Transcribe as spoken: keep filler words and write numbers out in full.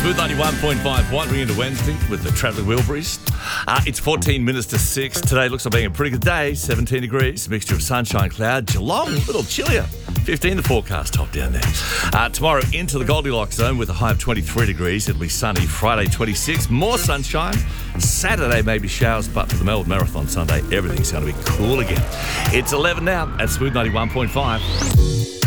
Smooth ninety-one point five, wandering into Wednesday with the Travelling Wilburys. Uh, it's fourteen minutes to six. Today looks like being a pretty good day. seventeen degrees, a mixture of sunshine, cloud. Geelong, a little chillier. fifteen the forecast, top down there. Uh, tomorrow into the Goldilocks zone with a high of twenty-three degrees. It'll be sunny. Friday, twenty-six. More sunshine. Saturday, maybe showers, but for the Melbourne Marathon Sunday, everything's going to be cool again. It's eleven now at Smooth ninety-one point five.